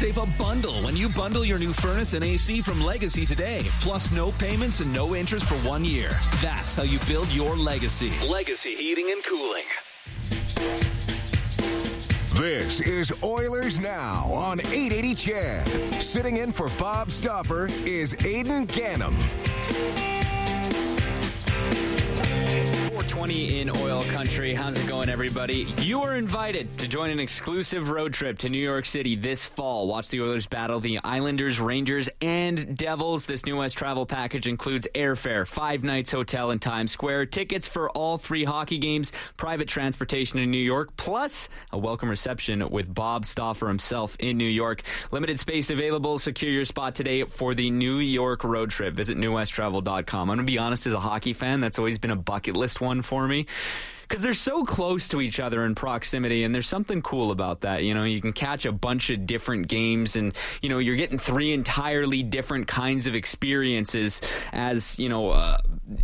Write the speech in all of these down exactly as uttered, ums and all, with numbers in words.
Save a bundle when you bundle your new furnace and A C from Legacy today. Plus no payments and no interest for one year. That's how you build your legacy. Legacy Heating and Cooling. This is Oilers Now on eight eighty C H E D. Sitting in for Bob Stauffer is Aidan Gannam. four twenty in Oil Country. How's it going, everybody? You are invited to join an exclusive road trip to New York City this fall. Watch the Oilers battle the Islanders, Rangers, and Devils. This New West travel package includes airfare, five nights hotel in Times Square, tickets for all three hockey games, private transportation in New York, plus a welcome reception with Bob Stauffer himself in New York. Limited space available. Secure your spot today for the New York road trip. Visit new west travel dot com. I'm going to be honest, as a hockey fan, that's always been a bucket list one for me, because they're so close to each other in proximity, and there's something cool about that. You know, you can catch a bunch of different games, and, you know, you're getting three entirely different kinds of experiences as, you know, uh,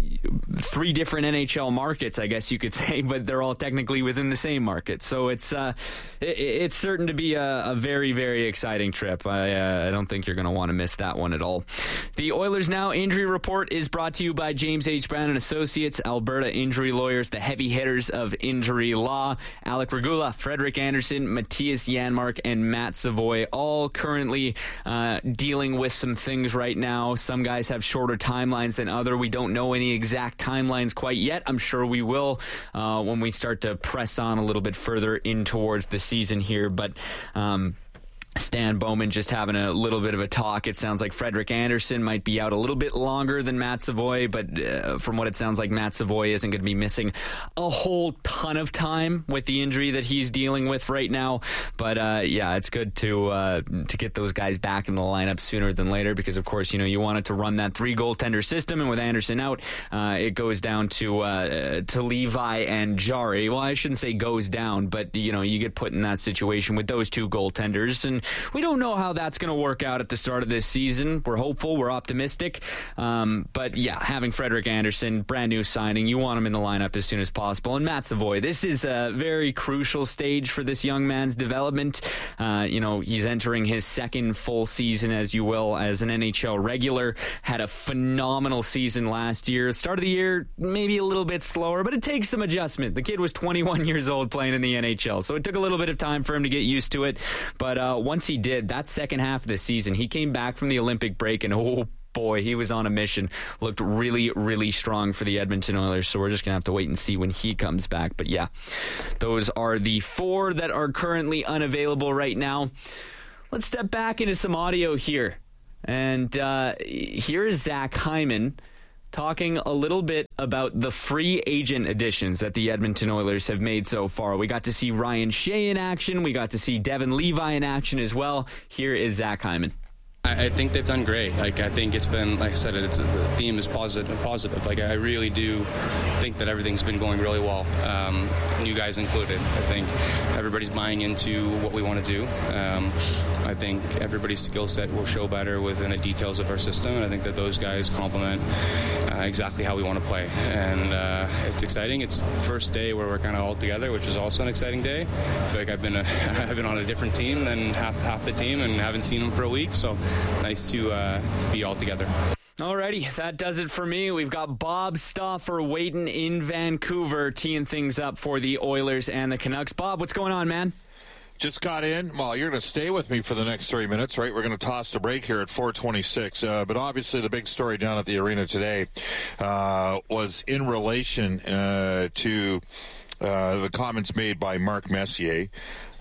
three different N H L markets, I guess you could say, but they're all technically within the same market. So it's uh, it, it's certain to be a, a very, very exciting trip. I, uh, I don't think you're going to want to miss that one at all. The Oilers Now injury report is brought to you by James H. Brown and Associates, Alberta injury lawyers, the heavy hitters of injury law. Alec Regula, Frederick Anderson, Matthias Janmark, and Matt Savoy, all currently uh, dealing with some things right now. Some guys have shorter timelines than other. We don't know any exact timelines quite yet. I'm sure we will uh, when we start to press on a little bit further in towards the season here. But um Stan Bowman just having a little bit of a talk. It sounds like Frederick Anderson might be out a little bit longer than Matt Savoy, but uh, from what it sounds like, Matt Savoy isn't going to be missing a whole ton of time with the injury that he's dealing with right now. But uh, yeah, it's good to uh, to get those guys back in the lineup sooner than later, because of course, you know, you wanted to run that three goaltender system, and with Anderson out, uh, it goes down to uh, to Levi and Jari. Well, I shouldn't say goes down, but you know, you get put in that situation with those two goaltenders, and we don't know how that's going to work out at the start of this season. We're hopeful. We're optimistic. Um, but, yeah, having Frederick Anderson, brand new signing, you want him in the lineup as soon as possible. And Matt Savoy, this is a very crucial stage for this young man's development. Uh, you know, he's entering his second full season, as you will, as an N H L regular. Had a phenomenal season last year. Start of the year, maybe a little bit slower, but it takes some adjustment. The kid was twenty-one years old playing in the N H L, so it took a little bit of time for him to get used to it. But uh, once he did, that second half of the season, he came back from the Olympic break, and oh boy, he was on a mission. Looked really, really strong for the Edmonton Oilers, so we're just going to have to wait and see when he comes back. But yeah, those are the four that are currently unavailable right now. Let's step back into some audio here. And uh, here is Zach Hyman talking a little bit about the free agent additions that the Edmonton Oilers have made so far. We got to see Ryan Shea in action. We got to see Devin Levi in action as well. Here is Zach Hyman. I think they've done great. Like, I think it's been, like I said, it's, the theme is positive. Positive. Like, I really do think that everything's been going really well, um, new guys included. I think everybody's buying into what we want to do. Um, I think everybody's skill set will show better within the details of our system, and I think that those guys complement uh, exactly how we want to play. And uh, it's exciting. It's the first day where we're kind of all together, which is also an exciting day. I feel like I've been a, I've been on a different team than half half the team, and haven't seen them for a week, so nice to uh, to be all together. Alrighty, that does it for me. We've got Bob Stauffer waiting in Vancouver, teeing things up for the Oilers and the Canucks. Bob, what's going on, man? Just got in. Well, you're going to stay with me for the next three minutes, right? We're going to toss the break here at four twenty-six. Uh, but obviously the big story down at the arena today uh, was in relation uh, to uh, the comments made by Mark Messier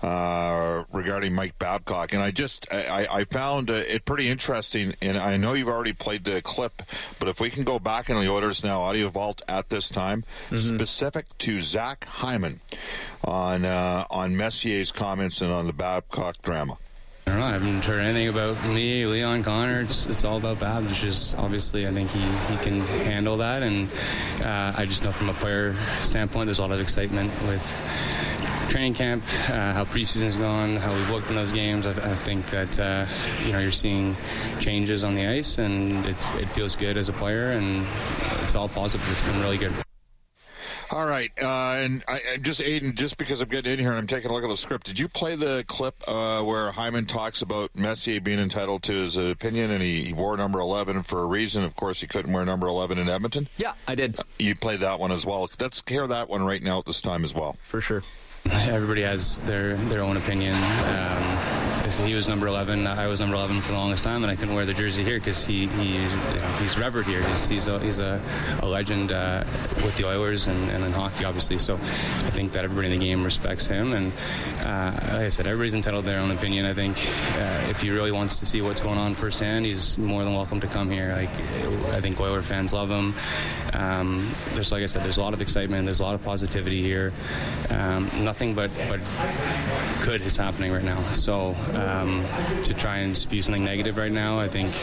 uh, regarding Mike Babcock. And I just, I, I found uh, it pretty interesting, and I know you've already played the clip, but if we can go back in the Oilers Now audio vault at this time, mm-hmm. specific to Zach Hyman on uh, on Messier's comments and on the Babcock drama. I don't know. I haven't heard anything about me, Leon, Connor. It's it's all about Bab. It's just obviously I think he, he can handle that, and uh, I just know from a player standpoint, there's a lot of excitement with training camp, uh, how preseason's gone, how we've worked in those games. I, I think that uh, you know you're seeing changes on the ice, and it it feels good as a player, and it's all positive. It's been really good. All right, uh, and I, I just Aiden, just because I'm getting in here and I'm taking a look at the script, did you play the clip uh, where Hyman talks about Messier being entitled to his opinion, and he, he wore number eleven for a reason? Of course, he couldn't wear number eleven in Edmonton. Yeah, I did. Uh, you played that one as well. Let's hear that one right now at this time as well. For sure. Everybody has their, their own opinion. Um, he was number eleven. I was number eleven for the longest time, and I couldn't wear the jersey here because he, he you know, he's revered here. He's he's a, he's a, a legend uh, with the Oilers and, and in hockey, obviously. So I think that everybody in the game respects him. And uh, like I said, everybody's entitled to their own opinion. I think uh, if he really wants to see what's going on firsthand, he's more than welcome to come here. Like I think Oiler fans love him. Um, there's, like I said, there's a lot of excitement. There's a lot of positivity here. Um, nothing but, but good is happening right now. So um, to try and spew something negative right now, I think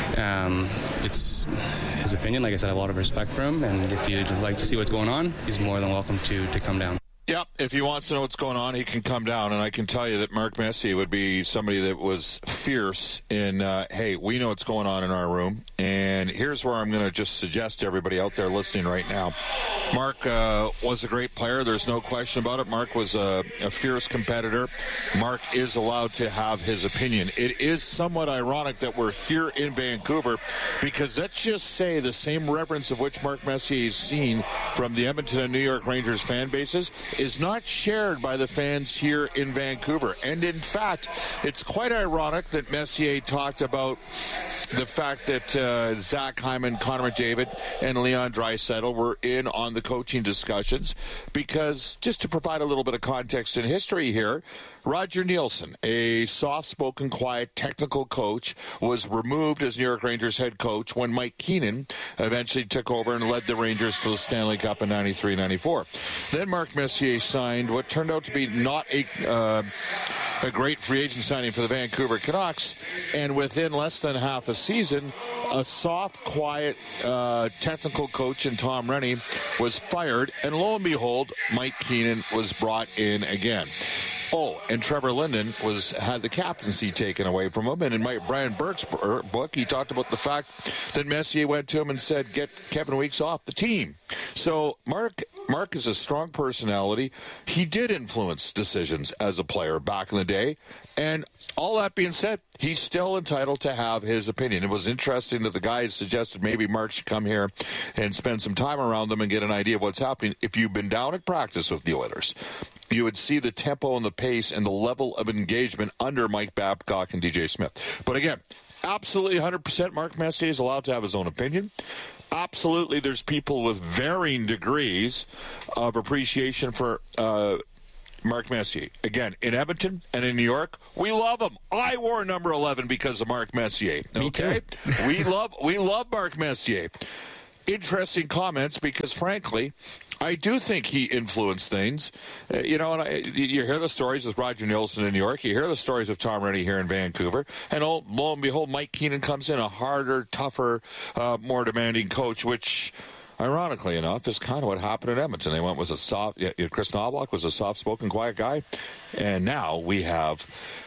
um, it's his opinion. Like I said, I have a lot of respect for him. And if you'd like to see what's going on, he's more than welcome to, to come down. Yep, if he wants to know what's going on, he can come down, and I can tell you that Mark Messier would be somebody that was fierce in, uh, hey, we know what's going on in our room, and here's where I'm going to just suggest to everybody out there listening right now. Mark uh, was a great player. There's no question about it. Mark was a, a fierce competitor. Mark is allowed to have his opinion. It is somewhat ironic that we're here in Vancouver because let's just say the same reverence of which Mark Messier is seen from the Edmonton and New York Rangers fan bases is not shared by the fans here in Vancouver. And in fact, it's quite ironic that Messier talked about the fact that uh, Zach Hyman, Connor McDavid, and Leon Draisaitl were in on the coaching discussions because, just to provide a little bit of context and history here, Roger Nielsen, a soft-spoken, quiet, technical coach, was removed as New York Rangers head coach when Mike Keenan eventually took over and led the Rangers to the Stanley Cup in ninety-three ninety-four. Then Mark Messier signed what turned out to be not a... Uh, a great free agent signing for the Vancouver Canucks, and within less than half a season, a soft, quiet, uh, technical coach in Tom Rennie was fired, and lo and behold, Mike Keenan was brought in again. Oh, and Trevor Linden was had the captaincy taken away from him. And in my Brian Burke's book, he talked about the fact that Messier went to him and said, get Kevin Weeks off the team. So Mark Mark is a strong personality. He did influence decisions as a player back in the day. And all that being said, he's still entitled to have his opinion. It was interesting that the guys suggested maybe Mark should come here and spend some time around them and get an idea of what's happening. If you've been down at practice with the Oilers, you would see the tempo and the pace and the level of engagement under Mike Babcock and D J Smith. But again, absolutely one hundred percent Mark Messier is allowed to have his own opinion. Absolutely, there's people with varying degrees of appreciation for uh, Mark Messier. Again, in Edmonton and in New York, we love him. I wore number eleven because of Mark Messier. Me okay? too. we love we love Mark Messier. Interesting comments because, frankly, I do think he influenced things. Uh, you know, and I, you hear the stories with Roger Nielsen in New York. You hear the stories of Tom Rennie here in Vancouver. And oh, lo and behold, Mike Keenan comes in, a harder, tougher, uh, more demanding coach, which, ironically enough, is kind of what happened in Edmonton. They went with a soft, yeah, Chris Knobloch was a soft-spoken, quiet guy. And now we have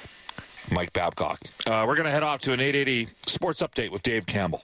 Mike Babcock. Uh, we're going to head off to an eight eighty Sports Update with Dave Campbell.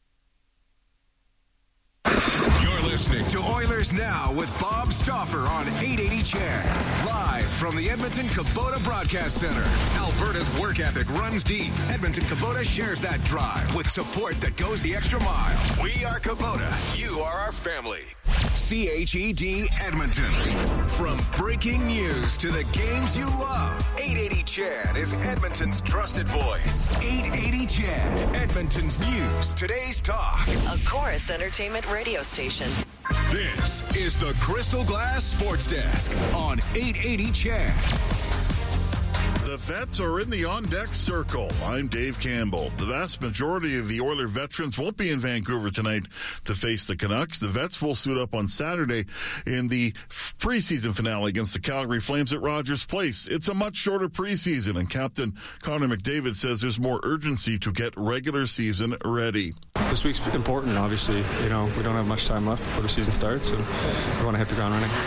You're listening to Oilers Now with Bob Stauffer on eight eighty C H E D. Live from the Edmonton Kubota Broadcast Center. Alberta's work ethic runs deep. Edmonton Kubota shares that drive with support that goes the extra mile. We are Kubota. You are our family. C H E D Edmonton. From breaking news to the games you love, eight eighty C H E D is Edmonton's trusted voice. eight eighty C H E D, Edmonton's news, today's talk. A Chorus Entertainment radio station. This is the Crystal Glass Sports Desk on eight eighty C H E D. The vets are in the on-deck circle. I'm Dave Campbell. The vast majority of the Oiler veterans won't be in Vancouver tonight to face the Canucks. The vets will suit up on Saturday in the preseason finale against the Calgary Flames at Rogers Place. It's a much shorter preseason, and Captain Connor McDavid says there's more urgency to get regular season ready. This week's important, obviously. You know, we don't have much time left before the season starts, and we want to hit the ground running.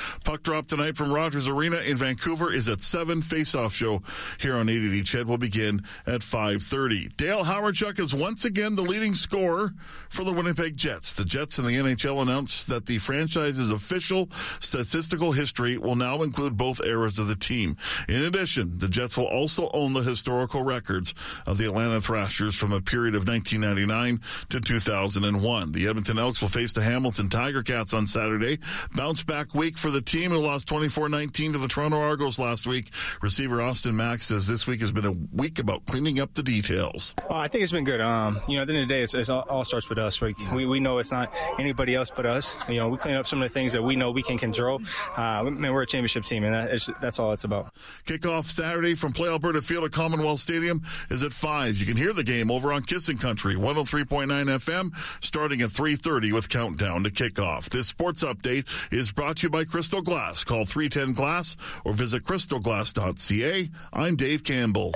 Puck drop tonight from Rogers Arena in Vancouver is at seven. Face-off show here on eight eighty C H E D will begin at five thirty. Dale Hawerchuk is once again the leading scorer for the Winnipeg Jets. The Jets and the N H L announced that the franchise's official statistical history will now include both eras of the team. In addition, the Jets will also own the historical records of the Atlanta Thrashers from a period of nineteen ninety-nine to two thousand one. The Edmonton Elks will face the Hamilton Tiger Cats on Saturday. Bounce back week for the team, who lost twenty-four nineteen to the Toronto Argos last week. Receiver Austin Mack says this week has been a week about cleaning up the details. Well, I think it's been good. Um, you know, at the end of the day, it's, it's all, all starts with us. We, we we know it's not anybody else but us. You know, we clean up some of the things that we know we can control. Uh, man, we're a championship team, and that is, that's all it's about. Kickoff Saturday from Play Alberta Field at Commonwealth Stadium is at five. You can hear the game over on Kissing Country, one oh three point nine F M, starting at three thirty with countdown to kickoff. This sports update is brought to you by Crystal Glass. Call three ten glass or visit crystal glass dot c a. I'm Dave Campbell.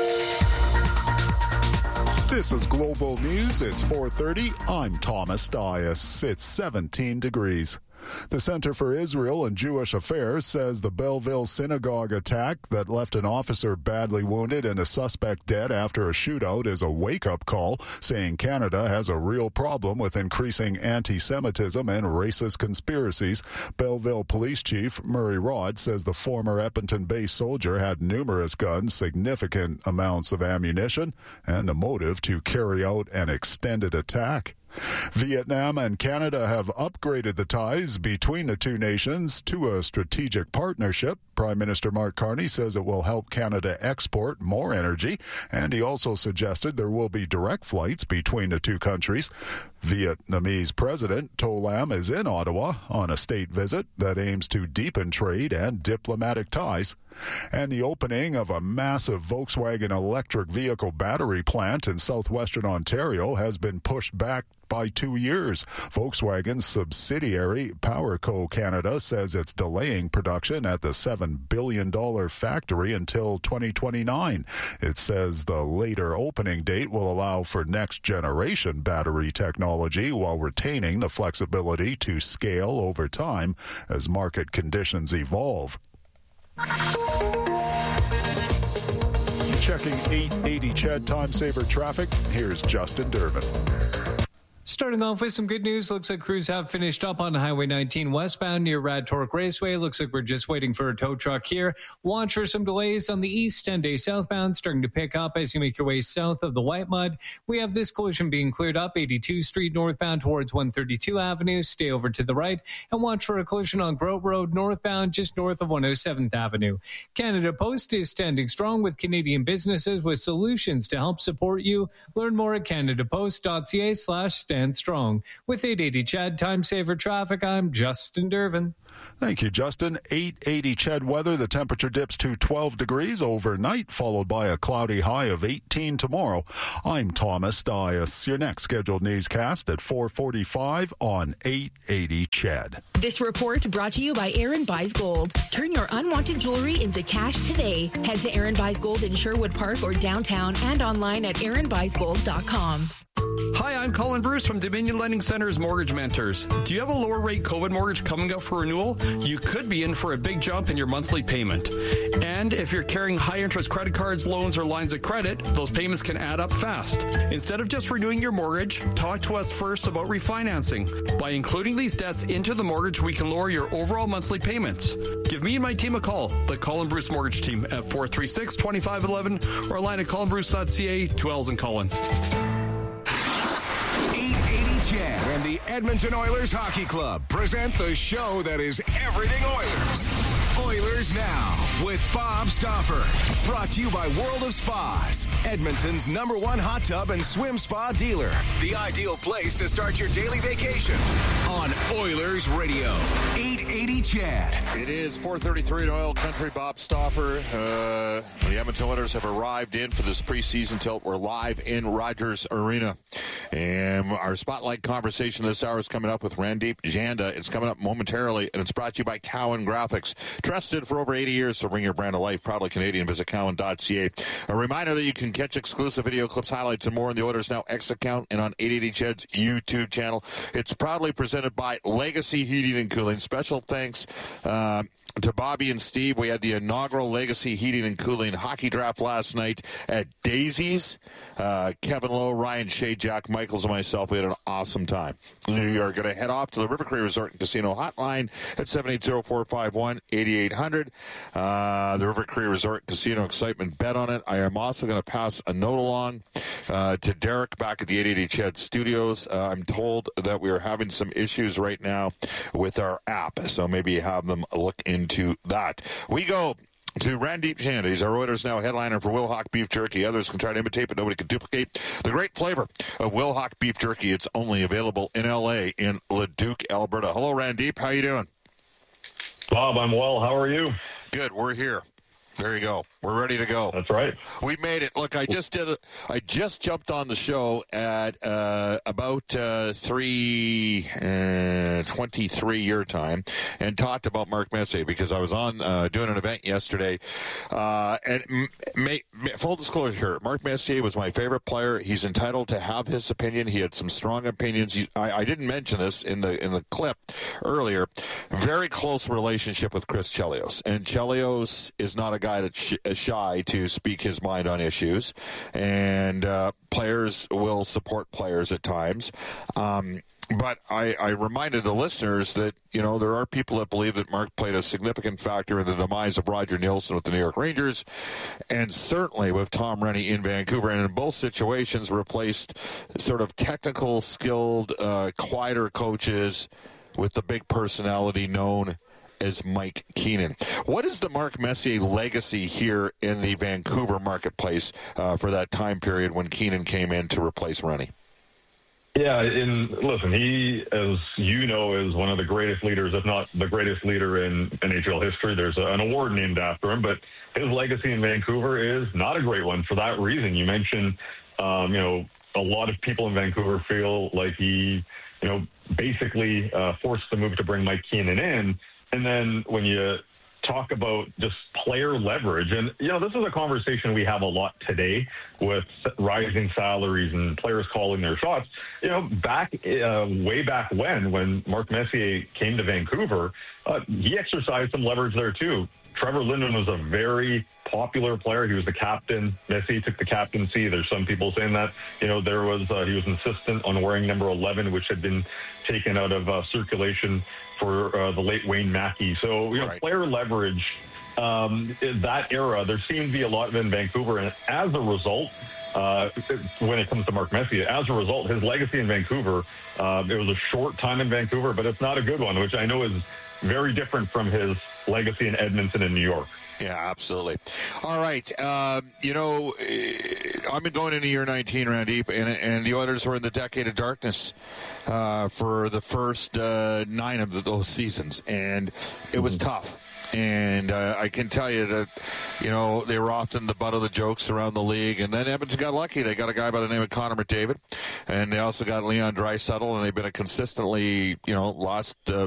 This is Global News. It's four thirty. I'm Thomas Dias. It's seventeen degrees. The Center for Israel and Jewish Affairs says the Belleville synagogue attack that left an officer badly wounded and a suspect dead after a shootout is a wake-up call, saying Canada has a real problem with increasing anti-Semitism and racist conspiracies. Belleville Police Chief Murray Rod says the former Edmonton-based soldier had numerous guns, significant amounts of ammunition, and a motive to carry out an extended attack. Vietnam and Canada have upgraded the ties between the two nations to a strategic partnership. Prime Minister Mark Carney says it will help Canada export more energy, and he also suggested there will be direct flights between the two countries. Vietnamese President To Lam is in Ottawa on a state visit that aims to deepen trade and diplomatic ties. And the opening of a massive Volkswagen electric vehicle battery plant in southwestern Ontario has been pushed back by two years. Volkswagen's subsidiary PowerCo Canada says it's delaying production at the seven billion dollars factory until twenty twenty-nine. It says the later opening date will allow for next-generation battery technology while retaining the flexibility to scale over time as market conditions evolve. Checking eight eighty C H E D Time Saver traffic, here's Justin Durbin. Starting off with some good news, looks like crews have finished up on Highway nineteen westbound near Rad Torque Raceway. Looks like we're just waiting for a tow truck here. Watch for some delays on the east ten day southbound, starting to pick up as you make your way south of the White Mud. We have this collision being cleared up, eighty-two Street northbound towards one thirty-two Avenue. Stay over to the right and watch for a collision on Grote Road northbound just north of one oh seventh Avenue. Canada Post is standing strong with Canadian businesses with solutions to help support you. Learn more at canadapost.ca slash stand strong. With eight eighty C H E D Time Saver Traffic, I'm Justin Durbin. Thank you, Justin. eight eighty C H E D weather. The temperature dips to twelve degrees overnight, followed by a cloudy high of eighteen tomorrow. I'm Thomas Dias. Your next scheduled newscast at four forty-five on eight eighty C H E D. This report brought to you by Aaron Buys Gold. Turn your unwanted jewelry into cash today. Head to Aaron Buys Gold in Sherwood Park or downtown and online at aaron buys gold dot com. Hi, I'm Colin Bruce from Dominion Lending Center's Mortgage Mentors. Do you have a lower rate COVID mortgage coming up for renewal? You could be in for a big jump in your monthly payment. And if you're carrying high interest credit cards, loans, or lines of credit, those payments can add up fast. Instead of just renewing your mortgage, talk to us first about refinancing. By including these debts into the mortgage, we can lower your overall monthly payments. Give me and my team a call, the Colin Bruce Mortgage Team at four three six, two five one one or online at colin bruce dot c a. Two L's in Colin. And the Edmonton Oilers Hockey Club present the show that is everything Oilers. Oilers Now with Bob Stauffer. Brought to you by World of Spas, Edmonton's number one hot tub and swim spa dealer. The ideal place to start your daily vacation on Oilers Radio. eight eighty C H E D. It is four thirty-three in Oil Country. Bob Stauffer. Uh, the Edmonton Oilers have arrived in for this preseason tilt. We're live in Rogers Arena. And our spotlight conversation this hour is coming up with Randeep Janda. It's coming up momentarily, and it's brought to you by Cowan Graphics. Trusted for over eighty years to bring your brand to life. Proudly Canadian. Visit cowan dot c a. A reminder that you can catch exclusive video clips, highlights, and more on the Oilers Now X account and on eight eighty C H E D's YouTube channel. It's proudly presented by Legacy Heating and Cooling. Special thanks uh, to Bobby and Steve. We had the inaugural Legacy Heating and Cooling hockey draft last night at Daisy's. Uh, Kevin Lowe, Ryan Shea, Jack Michaels, and myself, we had an awesome time. We are going to head off to the River Cree Resort and Casino hotline at seven eight zero, four five one, eight eight zero zero. Uh, the River Cree Resort Casino excitement, bet on it. I am also going to pass a note along uh, to Derek back at the eight eighty C H E D studios. Uh, I'm told that we are having some issues right now with our app, so maybe have them look into that. We go to Randeep Janda. He's our Oilers Now headliner for Wilhauk Beef Jerky. Others can try to imitate, but nobody can duplicate the great flavor of Wilhauk Beef Jerky. It's only available in L A, in Leduc, Alberta. Hello, Randeep. How you doing? Bob, I'm well. How are you? Good. We're here. There you go. We're ready to go. That's right. We made it. Look, I just did. A, I just jumped on the show at uh, about uh, three uh, twenty-three your time and talked about Mark Messier because I was on uh, doing an event yesterday. Uh, and m- may, may, full disclosure here, Mark Messier was my favorite player. He's entitled to have his opinion. He had some strong opinions. He, I, I didn't mention this in the in the clip earlier. Very close relationship with Chris Chelios, and Chelios is not a guy that's sh- shy to speak his mind on issues, and uh, players will support players at times. Um, but I, I reminded the listeners that, you know, there are people that believe that Mark played a significant factor in the demise of Roger Nielsen with the New York Rangers, and certainly with Tom Renney in Vancouver, and in both situations replaced sort of technical, skilled, uh, quieter coaches with the big personality known as Mike Keenan. What is the Mark Messier legacy here in the Vancouver marketplace uh, for that time period when Keenan came in to replace Renney? Yeah, and listen, he, as you know, is one of the greatest leaders, if not the greatest leader in N H L history. There's a, an award named after him, but his legacy in Vancouver is not a great one for that reason. You mentioned, um, you know, a lot of people in Vancouver feel like he, you know, basically uh, forced the move to bring Mike Keenan in. And then when you talk about just player leverage, and, you know, this is a conversation we have a lot today with rising salaries and players calling their shots. You know, back uh, way back when, when Mark Messier came to Vancouver, uh, he exercised some leverage there too. Trevor Linden was a very popular player. He was the captain. Messier took the captaincy. There's some people saying that, you know, there was, uh, he was insistent on wearing number eleven, which had been taken out of uh, circulation for uh, the late Wayne Mackey. So, you know, right. Player leverage, um, that era, there seemed to be a lot of it in Vancouver. And as a result, uh, when it comes to Mark Messier, as a result, his legacy in Vancouver, uh, it was a short time in Vancouver, but it's not a good one, which I know is very different from his legacy in Edmonton and New York. Yeah, absolutely. All right. Um, you know, I've been going into year nineteen, Randeep, and, and the Oilers were in the decade of darkness uh, for the first uh, nine of the, those seasons, and it was tough. And uh, I can tell you that, you know, they were often the butt of the jokes around the league. And then Edmonton got lucky. They got a guy by the name of Connor McDavid. And they also got Leon Draisaitl. And they've been a consistently, you know, lost uh,